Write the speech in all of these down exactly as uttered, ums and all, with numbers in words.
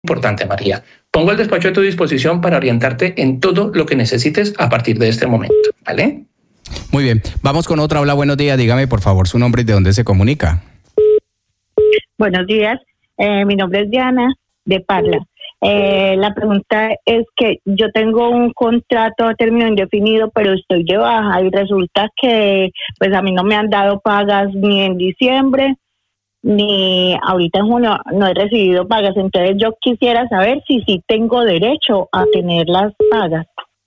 importante, María. Pongo el despacho a tu disposición para orientarte en todo lo que necesites a partir de este momento, ¿vale? Muy bien, vamos con otra. Hola, buenos días. Dígame, por favor, su nombre y de dónde se comunica. Buenos días, eh, mi nombre es Diana de Parla. Eh, la pregunta es que yo tengo un contrato a término indefinido, pero estoy de baja y resulta que pues a mí no me han dado pagas ni en diciembre ni ahorita en junio, no he recibido pagas. Entonces yo quisiera saber si sí tengo derecho a tener las pagas.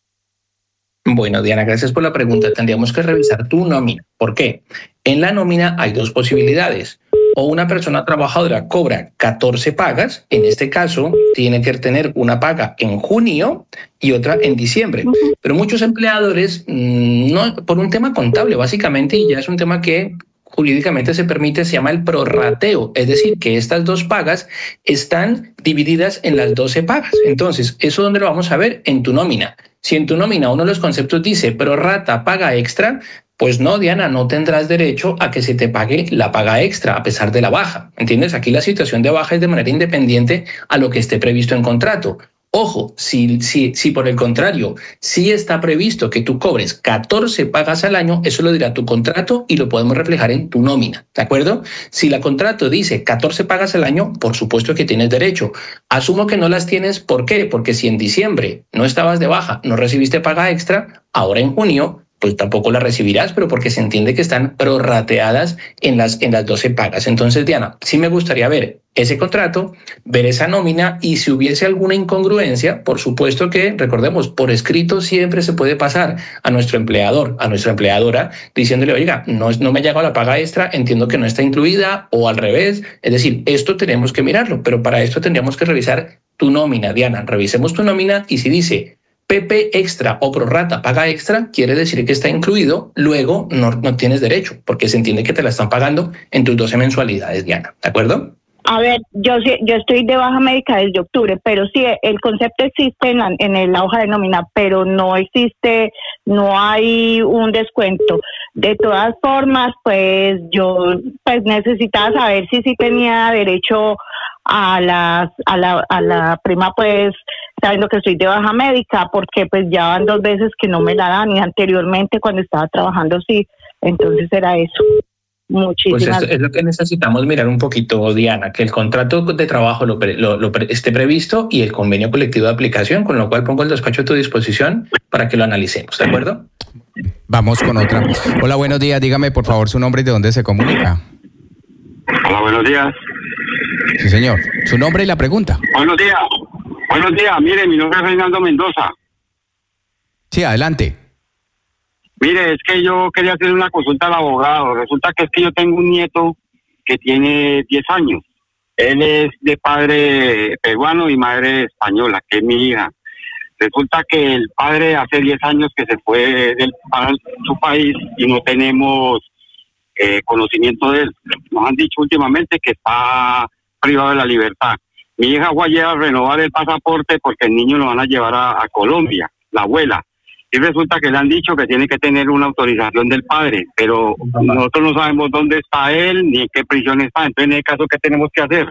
Bueno, Diana, gracias por la pregunta. Tendríamos que revisar tu nómina. ¿Por qué? En la nómina hay dos posibilidades. O una persona trabajadora cobra catorce pagas, en este caso tiene que tener una paga en junio y otra en diciembre. Uh-huh. Pero muchos empleadores, no, por un tema contable básicamente, y ya es un tema que jurídicamente se permite, se llama el prorrateo, es decir, que estas dos pagas están divididas en las doce pagas. Entonces, ¿eso dónde lo vamos a ver? En tu nómina. Si en tu nómina uno de los conceptos dice prorrata, paga extra, pues no, Diana, no tendrás derecho a que se te pague la paga extra a pesar de la baja. ¿Entiendes? Aquí la situación de baja es de manera independiente a lo que esté previsto en contrato. Ojo, si, si, si por el contrario, sí está previsto que tú cobres catorce pagas al año, eso lo dirá tu contrato y lo podemos reflejar en tu nómina, ¿de acuerdo? Si la contrato dice catorce pagas al año, por supuesto que tienes derecho. Asumo que no las tienes, ¿por qué? Porque si en diciembre no estabas de baja, no recibiste paga extra, ahora en junio pues tampoco la recibirás, pero porque se entiende que están prorrateadas en las, en las doce pagas. Entonces, Diana, sí me gustaría ver ese contrato, ver esa nómina y si hubiese alguna incongruencia, por supuesto que, recordemos, por escrito siempre se puede pasar a nuestro empleador, a nuestra empleadora, diciéndole, oiga, no, no me ha llegado la paga extra, entiendo que no está incluida o al revés. Es decir, esto tenemos que mirarlo, pero para esto tendríamos que revisar tu nómina, Diana. Revisemos tu nómina y si dice P P extra o prorrata paga extra, quiere decir que está incluido, luego no, no tienes derecho, porque se entiende que te la están pagando en tus doce mensualidades, Diana, ¿de acuerdo? A ver, yo yo estoy de baja médica desde octubre, pero sí, el concepto existe en la, en la hoja de nómina, pero no existe, no hay un descuento. De todas formas, pues yo pues necesitaba saber si sí tenía derecho a las a la a la prima, pues sabiendo que estoy de baja médica, porque pues ya van dos veces que no me la dan y anteriormente cuando estaba trabajando sí, entonces era eso. Muchísimas. Pues es, es lo que necesitamos mirar un poquito, Diana, que el contrato de trabajo lo, lo, lo esté previsto y el convenio colectivo de aplicación, con lo cual pongo el despacho a tu disposición para que lo analicemos, ¿de acuerdo? Vamos con otra. Hola, buenos días. Dígame, por favor, su nombre y de dónde se comunica. Hola, buenos días. Sí, señor. Su nombre y la pregunta. Buenos días. Buenos días. Mire, mi nombre es Reinaldo Mendoza. Sí, adelante. Mire, es que yo quería hacer una consulta al abogado. Resulta que es que yo tengo un nieto que tiene diez años. Él es de padre peruano y madre española, que es mi hija. Resulta que el padre hace diez años que se fue del, para su país y no tenemos eh, conocimiento de él. Nos han dicho últimamente que está privado de la libertad. Mi hija fue ayer a renovar el pasaporte porque el niño lo van a llevar a, a Colombia, la abuela. Y resulta que le han dicho que tiene que tener una autorización del padre, pero nosotros no sabemos dónde está él ni en qué prisión está. Entonces, en el caso, ¿qué tenemos que hacer?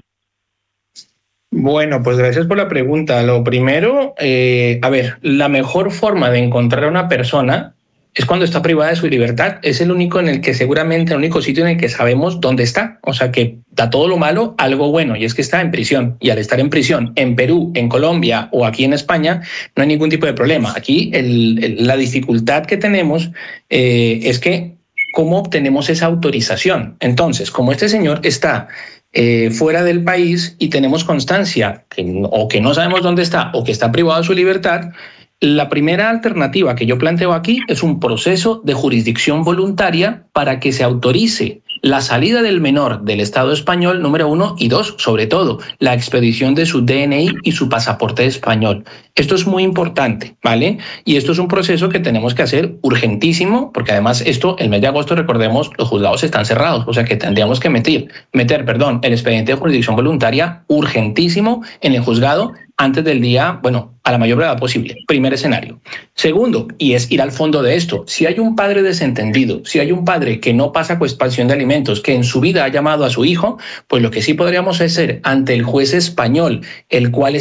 Bueno, pues gracias por la pregunta. Lo primero, eh, a ver, la mejor forma de encontrar a una persona es cuando está privada de su libertad. Es el único en el que seguramente, el único sitio en el que sabemos dónde está. O sea que da todo lo malo, algo bueno, y es que está en prisión. Y al estar en prisión en Perú, en Colombia o aquí en España, no hay ningún tipo de problema. Aquí el, el, la dificultad que tenemos eh, es que cómo obtenemos esa autorización. Entonces, como este señor está eh, fuera del país y tenemos constancia que, o que no sabemos dónde está o que está privado de su libertad, la primera alternativa que yo planteo aquí es un proceso de jurisdicción voluntaria para que se autorice la salida del menor del Estado español, número uno, y dos, sobre todo, la expedición de su D N I y su pasaporte español. Esto es muy importante, ¿vale? Y esto es un proceso que tenemos que hacer urgentísimo, porque además esto, el mes de agosto, recordemos, los juzgados están cerrados, o sea que tendríamos que meter, meter, perdón, el expediente de jurisdicción voluntaria urgentísimo en el juzgado antes del día, bueno, a la mayor brevedad posible. Primer escenario. Segundo, y es ir al fondo de esto, si hay un padre desentendido, si hay un padre que no pasa coexpansión de alimentos, que en su vida ha llamado a su hijo, pues lo que sí podríamos hacer ante el juez español, el cual